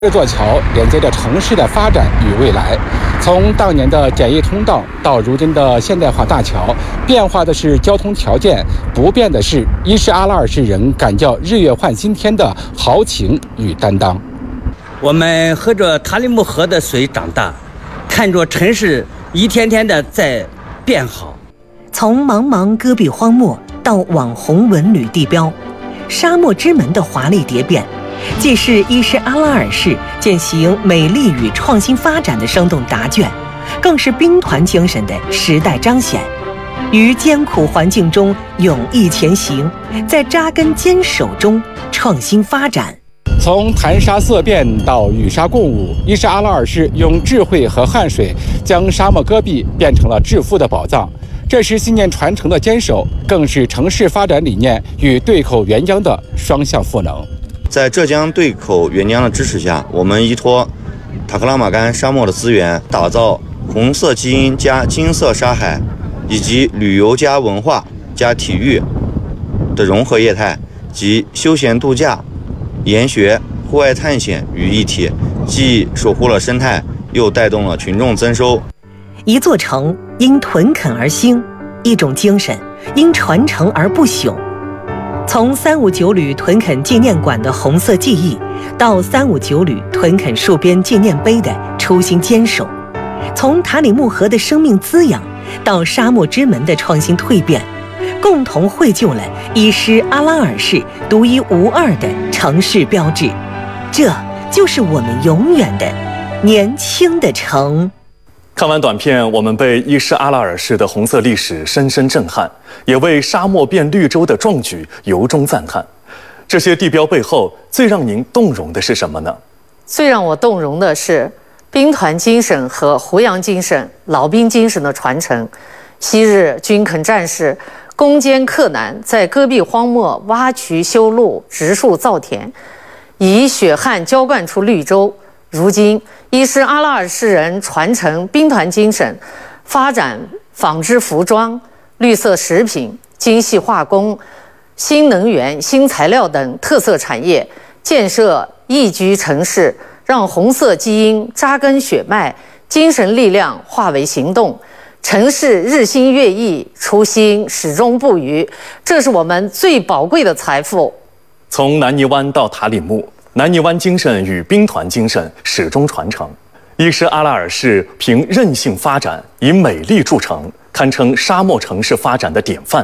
这座桥连接着城市的发展与未来，从当年的简易通道到如今的现代化大桥，变化的是交通条件，不变的是伊什阿拉尔市人敢叫日月换新天的豪情与担当。 我们喝着塔里木河的水长大，看着城市一天天的在变好。 从茫茫戈壁荒漠到网红文旅地标，沙漠之门的华丽蝶变，既是伊什阿拉尔市践行美丽与创新发展的生动答卷，更是兵团精神的时代彰显。于艰苦环境中勇毅前行，在扎根坚守中创新发展。 从谈沙色变到与沙共舞，伊什阿拉尔市用智慧和汗水将沙漠戈壁变成了致富的宝藏。这是信念传承的坚守，更是城市发展理念与对口援疆的双向赋能。 在浙江对口援疆的支持下，我们依托塔克拉玛干沙漠的资源，打造红色基因加金色沙海，以及旅游加文化加体育的融合业态，及休闲度假、研学、户外探险于一体，既守护了生态，又带动了群众增收。 一座城因屯垦而兴，一种精神因传承而不朽。从359旅屯垦纪念馆的红色记忆，到359旅屯垦树边纪念碑的初心坚守；从塔里木河的生命滋养，到沙漠之门的创新蜕变，共同绘就了伊什阿拉尔市独一无二的城市标志。这就是我们永远的年轻的城。 看完短片，我们被伊什阿拉尔市的红色历史深深震撼，也为沙漠变绿洲的壮举由衷赞叹。这些地标背后，最让您动容的是什么呢？ 最让我动容的是兵团精神和胡杨精神、老兵精神的传承。昔日军垦战士攻坚克难，在戈壁荒漠挖渠修路、植树造田，以血汗浇灌出绿洲。如今伊什阿拉尔市人传承兵团精神，发展纺织服装、绿色食品、精细化工、新能源、新材料等特色产业，建设宜居城市，让红色基因扎根血脉，精神力量化为行动，城市日新月异，初心始终不渝，这是我们最宝贵的财富。 从南泥湾到塔里木，南泥湾精神与兵团精神始终传承。伊什阿拉尔市凭韧性发展，以美丽著称，堪称沙漠城市发展的典范。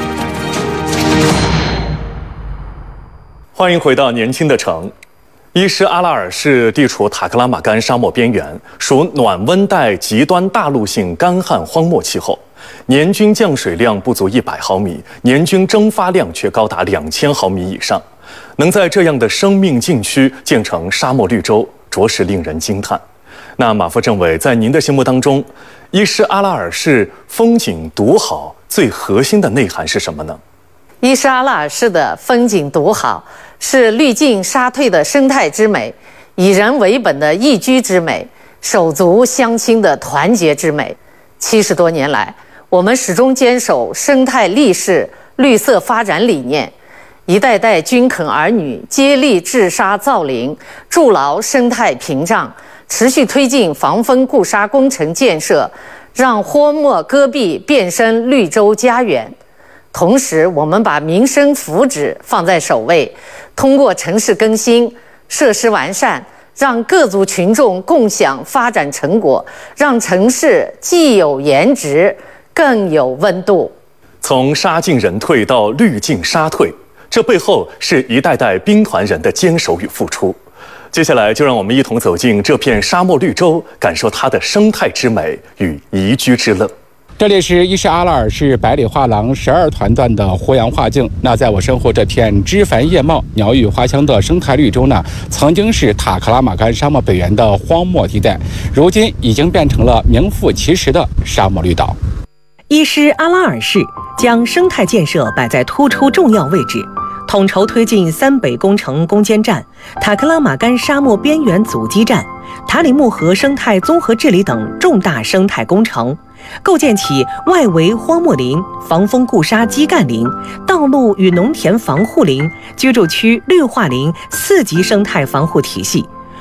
欢迎回到年轻的城。伊什阿拉尔市地处塔克拉玛干沙漠边缘，属暖温带极端大陆性干旱荒漠气候，年均降水量不足100毫米，年均蒸发量却高达2000毫米以上。能在这样的生命禁区建成沙漠绿洲，着实令人惊叹。那马副政委，在您的心目当中，伊什阿拉尔市风景独好最核心的内涵是什么呢？ 伊什阿拉尔市的风景独好，是历尽沙退的生态之美，以人为本的宜居之美，手足相亲的团结之美。70多年来，我们始终坚守生态立市、绿色发展理念。一代代军垦儿女接力治沙造林，筑牢生态屏障，持续推进防风固沙工程建设，让荒漠戈壁变身绿洲家园。同时，我们把民生福祉放在首位，通过城市更新、设施完善，让各族群众共享发展成果，让城市既有颜值，更有温度。 从沙进人退到绿进沙退，这背后是一代代兵团人的坚守与付出。接下来就让我们一同走进这片沙漠绿洲，感受它的生态之美与宜居之乐。 这里是伊什阿拉尔市百里画廊12团段的胡杨画境。那在我身后这片枝繁叶茂、鸟语花香的生态绿洲呢，曾经是塔克拉玛干沙漠北缘的荒漠地带，如今已经变成了名副其实的沙漠绿岛。 伊什阿拉尔市将生态建设摆在突出重要位置，统筹推进3北工程攻坚战、塔克拉玛干沙漠边缘阻击战、塔里木河生态综合治理等重大生态工程，构建起外围荒漠林、防风固沙基干林、道路与农田防护林、居住区绿化林4级生态防护体系，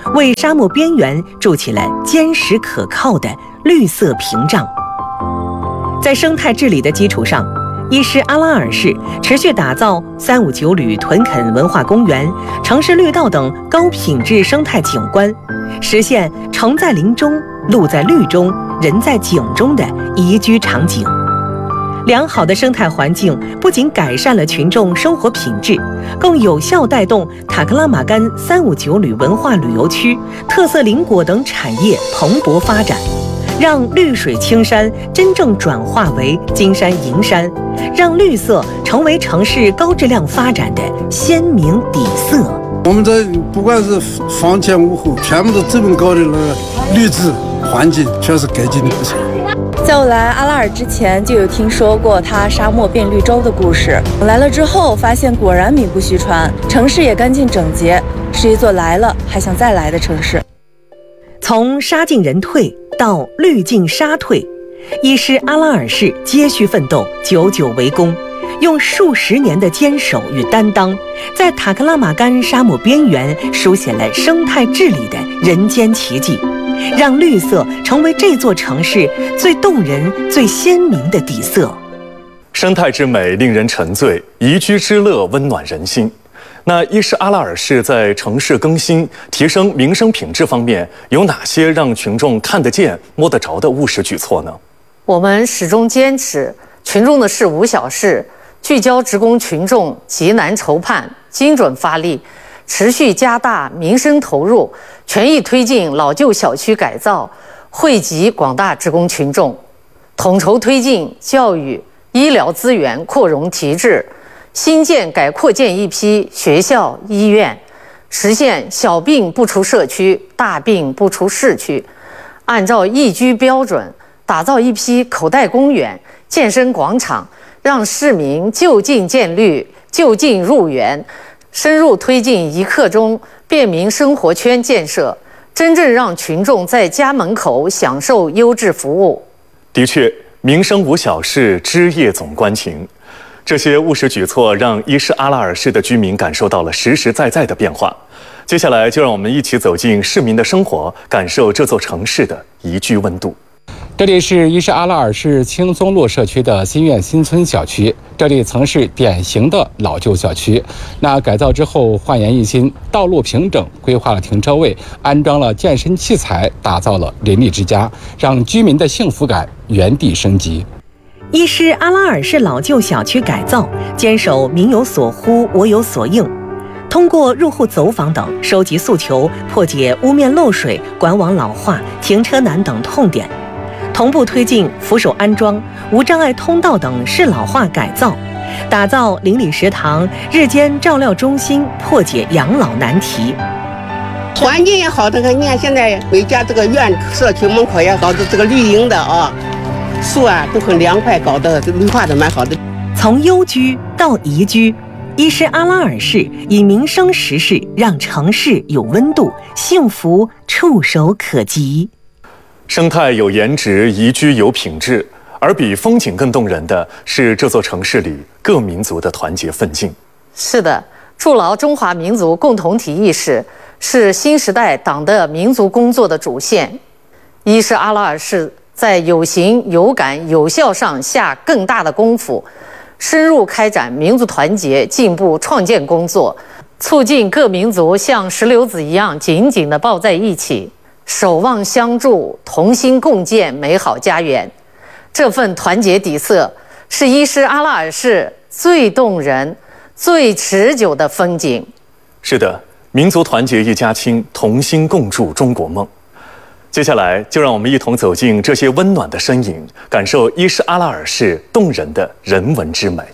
为沙漠边缘筑起了坚实可靠的绿色屏障。在生态治理的基础上，伊施阿拉尔市持续打造359旅屯垦文化公园、城市绿道等高品质生态景观，实现城在林中、路在绿中、人在景中的宜居场景。良好的生态环境不仅改善了群众生活品质，更有效带动塔克拉玛干359旅文化旅游区、特色林果等产业蓬勃发展，让绿水青山真正转化为金山银山，让绿色成为城市高质量发展的鲜明底色。 我们这不管是房前屋后，全部都这么高的那个绿质环境，确实改进的不错。 在我来阿拉尔之前，就有听说过它沙漠变绿洲的故事。来了之后，发现果然名不虚传，城市也干净整洁，是一座来了还想再来的城市。 从沙尽人退到绿尽沙退，伊施阿拉尔市接续奋斗，久久为功，用数十年的坚守与担当，在塔克拉玛干沙漠边缘书写了生态治理的人间奇迹，让绿色成为这座城市最动人、最鲜明的底色。 生态之美令人沉醉，宜居之乐温暖人心。那伊施阿拉尔市在城市更新、提升民生品质方面有哪些让群众看得见、摸得着的务实举措呢？ 我们始终坚持群众的事无小事，聚焦职工群众急难愁盼，精准发力，持续加大民生投入，全力推进老旧小区改造，惠及广大职工群众，统筹推进教育、医疗资源扩容提质，新建改扩建一批学校、医院，实现小病不出社区，大病不出市区，按照宜居标准打造一批口袋公园、健身广场，让市民就近见绿、就近入园，深入推进一刻钟便民生活圈建设，真正让群众在家门口享受优质服务。 的确，民生无小事，枝叶总关情。这些务实举措让伊施阿拉尔市的居民感受到了实实在在的变化。接下来就让我们一起走进市民的生活，感受这座城市的宜居温度。 这里是伊施阿拉尔市青松路社区的新苑新村小区，这里曾是典型的老旧小区，那改造之后焕然一新，道路平整，规划了停车位，安装了健身器材，打造了邻里之家，让居民的幸福感原地升级。 伊施阿拉尔市老旧小区改造，坚守民有所呼，我有所应，通过入户走访等收集诉求，破解屋面漏水、管网老化、停车难等痛点，同步推进扶手安装、无障碍通道等适老化改造，打造邻里食堂、日间照料中心，破解养老难题。 环境也好，你看现在每家这个院社区门口也搞的这个绿荫的啊，树啊都很凉快，搞得绿化的蛮好的。 从优居到宜居，伊施阿拉尔市以民生实事让城市有温度，幸福触手可及。 生态有颜值，宜居有品质，而比风景更动人的是这座城市里各民族的团结奋进。 是的，筑牢中华民族共同体意识是新时代党的民族工作的主线。伊施阿拉尔市在有形、有感、有效上下更大的功夫，深入开展民族团结、进步创建工作，促进各民族像石榴子一样紧紧地抱在一起，守望相助，同心共建美好家园。这份团结底色是伊施阿拉尔市最动人、最持久的风景。 是的，民族团结一家亲，同心共筑中国梦。接下来就让我们一同走进这些温暖的身影，感受伊施阿拉尔市动人的人文之美。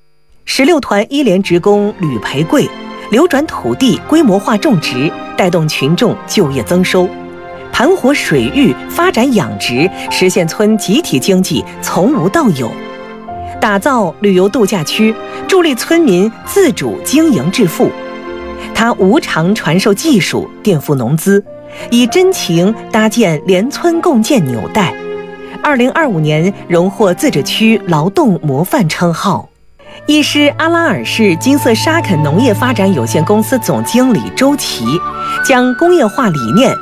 16团一连职工吕培贵流转土地规模化种植，带动群众就业增收，盘活水域，发展养殖，实现村集体经济从无到有，打造旅游度假区，助力村民自主经营致富。他无偿传授技术，垫付农资，以真情搭建连村共建纽带。2025年荣获自治区劳动模范称号。 一是阿拉尔市金色沙肯农业发展有限公司总经理周琦，将工业化理念